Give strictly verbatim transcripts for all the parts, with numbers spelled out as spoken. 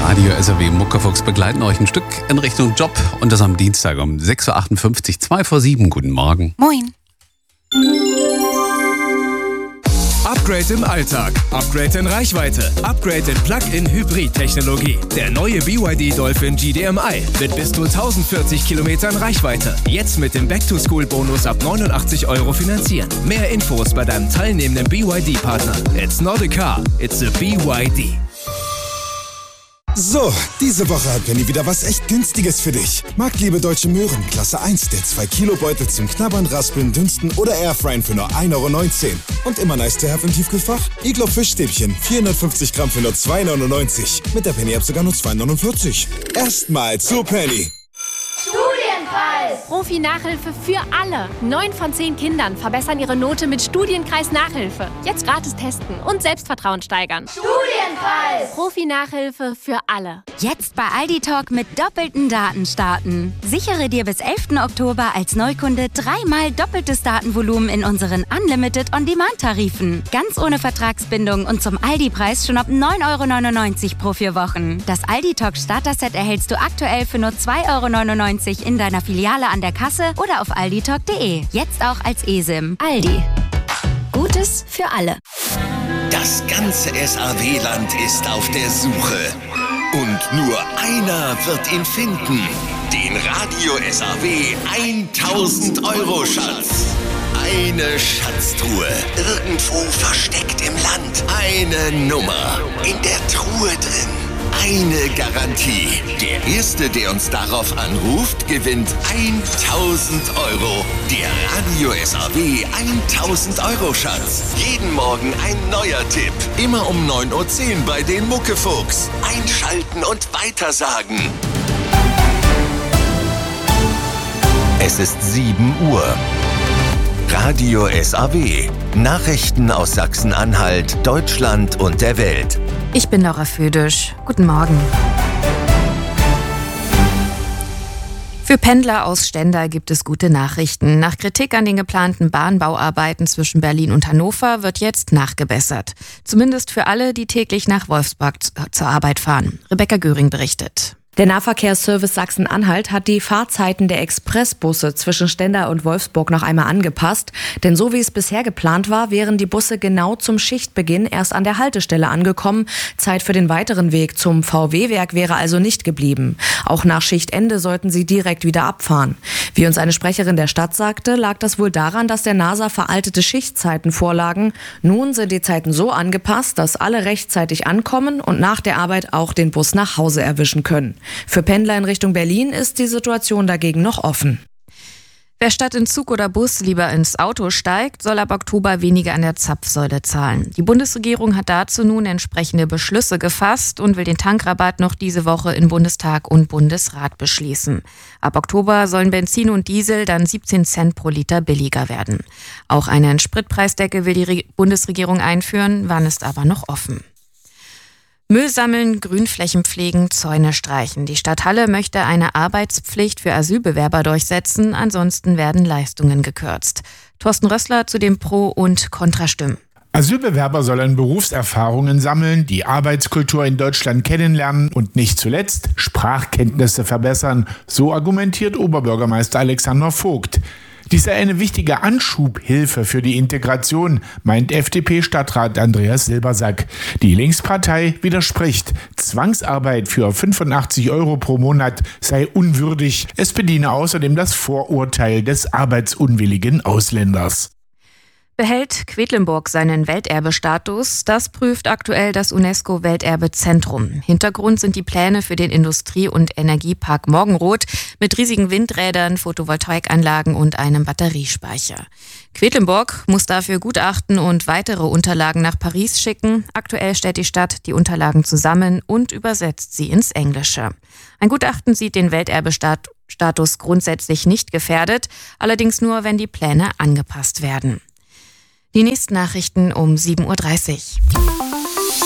Radio S R W Muckefuchs begleiten euch ein Stück in Richtung Job und das am Dienstag um sechs Uhr achtundfünfzig, zwei vor sieben. Guten Morgen. Moin. Upgrade im Alltag, Upgrade in Reichweite, Upgrade in Plug-in-Hybrid-Technologie. Der neue B Y D Dolphin G D M I mit bis zu tausendvierzig Kilometern Reichweite. Jetzt mit dem Back-to-School-Bonus ab neunundachtzig Euro finanzieren. Mehr Infos bei deinem teilnehmenden B Y D-Partner. It's not a car, it's a B Y D. So, diese Woche hat Penny wieder was echt Günstiges für dich. Marktliebe Deutsche Möhren, Klasse eins, der zwei Kilo Beutel zum Knabbern, Raspeln, Dünsten oder Airfryen für nur ein Euro neunzehn. Und immer nice to have im Tiefkühlfach? Iglo Fischstäbchen, vierhundertfünfzig Gramm für nur zwei neunundneunzig. Mit der Penny-App sogar nur zwei neunundvierzig. Erstmal zu Penny. Studienpreis! Profi-Nachhilfe für alle. Neun von zehn Kindern verbessern ihre Note mit Studienkreis-Nachhilfe. Jetzt gratis testen und Selbstvertrauen steigern. Studienpreis! Profi-Nachhilfe für alle. Jetzt bei Aldi Talk mit doppelten Daten starten. Sichere dir bis elften Oktober als Neukunde dreimal doppeltes Datenvolumen in unseren Unlimited On-Demand-Tarifen. Ganz ohne Vertragsbindung und zum Aldi-Preis schon ab neun Euro neunundneunzig pro vier Wochen. Das Aldi Talk Starter-Set erhältst du aktuell für nur zwei Euro neunundneunzig in deiner Filiale an der Kasse oder auf alditalk punkt de. Jetzt auch als eSIM. Aldi. Gutes für alle. Das ganze S R W-Land ist auf der Suche. Und nur einer wird ihn finden. Den Radio S R W tausend Euro Schatz. Eine Schatztruhe. Irgendwo versteckt im Land. Eine Nummer. In der Truhe drin. Eine Garantie. Der Erste, der uns darauf anruft, gewinnt tausend Euro. Der Radio S R W tausend Euro Schatz. Jeden Morgen ein neuer Tipp. Immer um neun Uhr zehn bei den Muckefuchs. Einschalten und weitersagen. Es ist sieben Uhr. Radio S R W. Nachrichten aus Sachsen-Anhalt, Deutschland und der Welt. Ich bin Laura Födisch. Guten Morgen. Für Pendler aus Stendal gibt es gute Nachrichten. Nach Kritik an den geplanten Bahnbauarbeiten zwischen Berlin und Hannover wird jetzt nachgebessert. Zumindest für alle, die täglich nach Wolfsburg zur Arbeit fahren. Rebecca Göring berichtet. Der Nahverkehrsservice Sachsen-Anhalt hat die Fahrzeiten der Expressbusse zwischen Stendal und Wolfsburg noch einmal angepasst. Denn so wie es bisher geplant war, wären die Busse genau zum Schichtbeginn erst an der Haltestelle angekommen. Zeit für den weiteren Weg zum V W-Werk wäre also nicht geblieben. Auch nach Schichtende sollten sie direkt wieder abfahren. Wie uns eine Sprecherin der Stadt sagte, lag das wohl daran, dass der NASA veraltete Schichtzeiten vorlagen. Nun sind die Zeiten so angepasst, dass alle rechtzeitig ankommen und nach der Arbeit auch den Bus nach Hause erwischen können. Für Pendler in Richtung Berlin ist die Situation dagegen noch offen. Wer statt in Zug oder Bus lieber ins Auto steigt, soll ab Oktober weniger an der Zapfsäule zahlen. Die Bundesregierung hat dazu nun entsprechende Beschlüsse gefasst und will den Tankrabatt noch diese Woche in Bundestag und Bundesrat beschließen. Ab Oktober sollen Benzin und Diesel dann siebzehn Cent pro Liter billiger werden. Auch eine Spritpreisdecke will die Re- Bundesregierung einführen, wann ist aber noch offen. Müll sammeln, Grünflächen pflegen, Zäune streichen. Die Stadt Halle möchte eine Arbeitspflicht für Asylbewerber durchsetzen, ansonsten werden Leistungen gekürzt. Thorsten Rössler zu den Pro- und Kontrastimmen. Asylbewerber sollen Berufserfahrungen sammeln, die Arbeitskultur in Deutschland kennenlernen und nicht zuletzt Sprachkenntnisse verbessern, so argumentiert Oberbürgermeister Alexander Vogt. Dies sei eine wichtige Anschubhilfe für die Integration, meint F D P-Stadtrat Andreas Silbersack. Die Linkspartei widerspricht. Zwangsarbeit für fünfundachtzig Euro pro Monat sei unwürdig. Es bediene außerdem das Vorurteil des arbeitsunwilligen Ausländers. Behält Quedlinburg seinen Welterbestatus? Das prüft aktuell das UNESCO-Welterbezentrum. Hintergrund sind die Pläne für den Industrie- und Energiepark Morgenroth mit riesigen Windrädern, Photovoltaikanlagen und einem Batteriespeicher. Quedlinburg muss dafür Gutachten und weitere Unterlagen nach Paris schicken. Aktuell stellt die Stadt die Unterlagen zusammen und übersetzt sie ins Englische. Ein Gutachten sieht den Welterbestatus grundsätzlich nicht gefährdet, allerdings nur, wenn die Pläne angepasst werden. Die nächsten Nachrichten um sieben Uhr dreißig.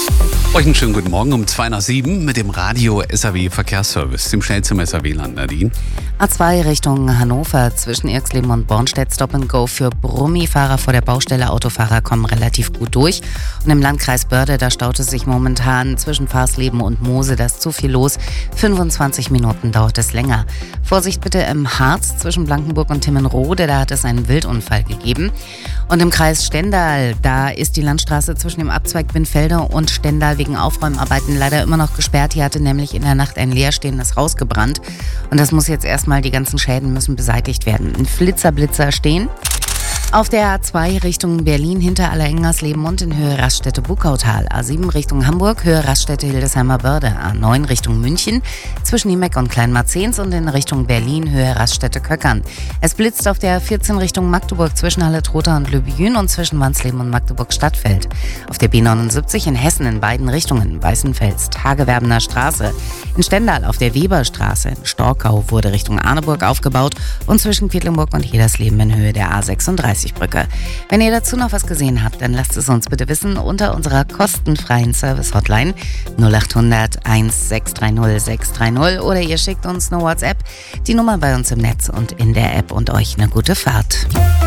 Euch einen schönen guten Morgen um zwei nach sieben mit dem Radio S A W Verkehrsservice, dem schnellsten S A W-Land, Nadine. A zwei Richtung Hannover zwischen Irxleben und Bornstedt Stop and Go für Brummifahrer vor der Baustelle. Autofahrer kommen relativ gut durch. Und im Landkreis Börde, da staut es sich momentan zwischen Farsleben und Mose. Da ist zu viel los. fünfundzwanzig Minuten dauert es länger. Vorsicht bitte im Harz zwischen Blankenburg und Timmenrode. Da hat es einen Wildunfall gegeben. Und im Kreis Stendal, da ist die Landstraße zwischen dem Abzweig Winfelde und Stendal wegen Aufräumarbeiten leider immer noch gesperrt. Hier hatte nämlich in der Nacht ein leerstehendes Haus gebrannt. Und das muss jetzt erstmal, die ganzen Schäden müssen beseitigt werden. Ein Flitzerblitzer stehen. Auf der A zwei Richtung Berlin hinter Allerengersleben und in Höhe Raststätte-Buckautal. A sieben Richtung Hamburg, Höhe Raststätte-Hildesheimer Börde. A neun Richtung München zwischen Niemeck und Kleinmarzens und in Richtung Berlin, Höhe Raststätte-Köckern. Es blitzt auf der A vierzehn Richtung Magdeburg zwischen Halle-Trotha und Lübjün und zwischen Wansleben und Magdeburg-Stadtfeld. Auf der B neunundsiebzig in Hessen in beiden Richtungen, Weißenfels, Tagewerbener Straße. In Stendal auf der Weberstraße in Storkau wurde Richtung Arneburg aufgebaut und zwischen Quedlinburg und Hedersleben in Höhe der A sechsunddreißig Brücke. Wenn ihr dazu noch was gesehen habt, dann lasst es uns bitte wissen unter unserer kostenfreien Service-Hotline null acht hundert sechs drei null sechs drei null oder ihr schickt uns eine WhatsApp, die Nummer bei uns im Netz und in der App und euch eine gute Fahrt.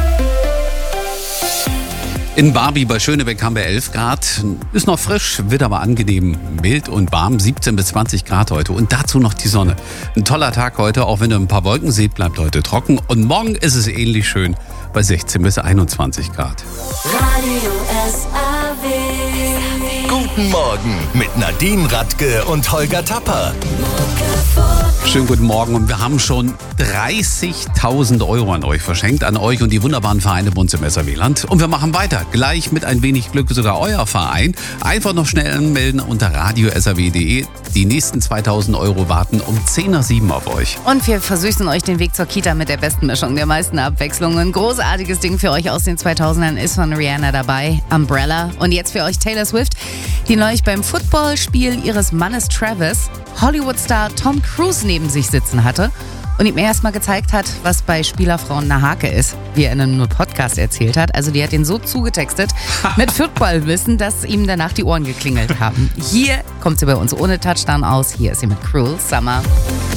In Barbie bei Schönebeck haben wir elf Grad. Ist noch frisch, wird aber angenehm mild und warm. siebzehn bis zwanzig Grad heute. Und dazu noch die Sonne. Ein toller Tag heute, auch wenn ihr ein paar Wolken seht, bleibt heute trocken. Und morgen ist es ähnlich schön bei sechzehn bis einundzwanzig Grad. Radio S A W. Guten Morgen mit Nadine Radke und Holger Tapper. Schönen guten Morgen und wir haben schon dreißigtausend Euro an euch verschenkt, an euch und die wunderbaren Vereine bei uns im S A W-Land. Und wir machen weiter, gleich mit ein wenig Glück sogar euer Verein. Einfach noch schnell anmelden unter radio s a w punkt de. Die nächsten zweitausend Euro warten um zehn nach sieben auf euch. Und wir versüßen euch den Weg zur Kita mit der besten Mischung der meisten Abwechslungen. Ein großartiges Ding für euch aus den zweitausendern ist von Rihanna dabei, Umbrella. Und jetzt für euch Taylor Swift, die neulich beim Footballspiel ihres Mannes Travis Hollywood-Star Tom Cruise neben sich sitzen hatte und ihm erstmal gezeigt hat, was bei Spielerfrauen eine Hake ist, wie er in einem Podcast erzählt hat. Also die hat ihn so zugetextet mit Footballwissen, dass ihm danach die Ohren geklingelt haben. Hier kommt sie bei uns ohne Touchdown aus. Hier ist sie mit Cruel Summer.